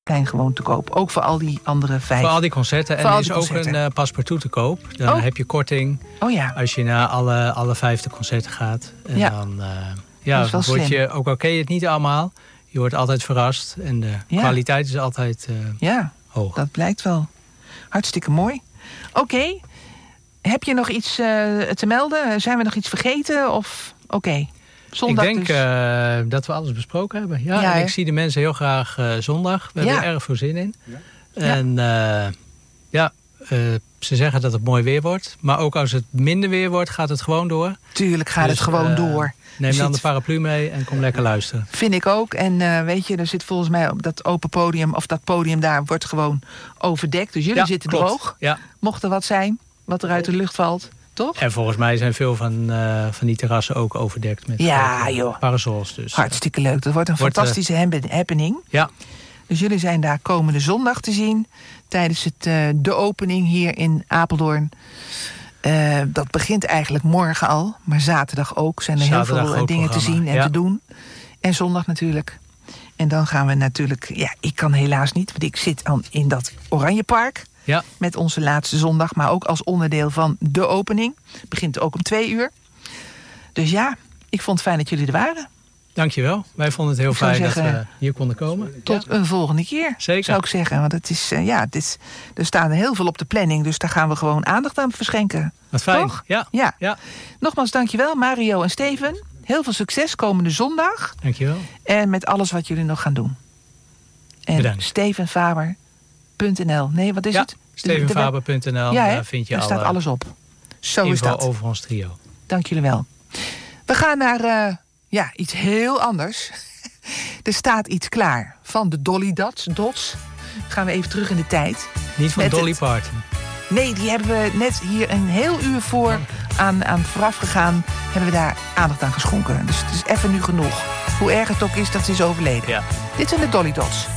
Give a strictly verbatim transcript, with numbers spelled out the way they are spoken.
Plein gewoon te koop. Ook voor al die andere vijf. Voor al die concerten. En er is ook een uh, paspartout te koop. Dan oh. heb je korting oh, ja. als je naar alle, alle vijfde concerten gaat. En ja. dan, uh, ja, dan word je, ook al ken je het niet allemaal, je wordt altijd verrast. En de ja. kwaliteit is altijd uh, ja, hoog. Dat blijkt wel. Hartstikke mooi. Oké. Okay. Heb je nog iets uh, te melden? Zijn we nog iets vergeten? Of oké. Okay. Zondag ik denk dus. uh, dat we alles besproken hebben. Ja, ja en ik zie de mensen heel graag uh, zondag. We ja. hebben er erg veel zin in. Ja. En uh, ja, uh, ze zeggen dat het mooi weer wordt. Maar ook als het minder weer wordt, gaat het gewoon door. Tuurlijk gaat dus, het gewoon uh, door. Neem dan zit... de paraplu mee en kom lekker luisteren. Vind ik ook. En uh, weet je, er zit volgens mij op dat open podium, of dat podium daar, wordt gewoon overdekt. Dus jullie ja, zitten klopt. droog. Ja. Mocht er wat zijn, wat er uit de lucht valt. Toch? En volgens mij zijn veel van, uh, van die terrassen ook overdekt met ja, joh. parasols. Dus, hartstikke leuk. Dat wordt een wordt, fantastische uh, happening. Ja. Dus jullie zijn daar komende zondag te zien. Tijdens het, uh, de opening hier in Apeldoorn. Uh, dat begint eigenlijk morgen al. Maar zaterdag ook. Zijn er zaterdag heel veel uh, dingen programma. te zien en ja. te doen. En zondag natuurlijk. En dan gaan we natuurlijk... Ja, ik kan helaas niet. Want ik zit aan, in dat Oranjepark. Ja. Met onze laatste zondag, maar ook als onderdeel van de opening. Het begint ook om twee uur. Dus ja, ik vond het fijn dat jullie er waren. Dankjewel. Wij vonden het heel fijn zeggen, dat we hier konden komen. Tot ja. een volgende keer, Zeker. zou ik zeggen. Want het is, uh, ja, het is, er staan heel veel op de planning, dus daar gaan we gewoon aandacht aan verschenken. Wat fijn. Toch? Ja. Ja. ja. Nogmaals, dankjewel Mario en Steven. Heel veel succes komende zondag. Dankjewel. En met alles wat jullie nog gaan doen. En Bedankt. steven faber punt n l. Nee, wat is ja. het? steven faber punt n l, ja, daar vind je daar al staat alles op. Zo is dat. over ons trio. Dank jullie wel. We gaan naar uh, ja, iets heel anders. Er staat iets klaar van de Dolly Dots. Dots. Gaan we even terug in de tijd. Niet van Dolly het... Parton. Nee, die hebben we net hier een heel uur voor aan, aan vooraf gegaan. Hebben we daar aandacht aan geschonken. Dus het is even nu genoeg. Hoe erg het ook is dat ze is overleden. Ja. Dit zijn de Dolly Dots.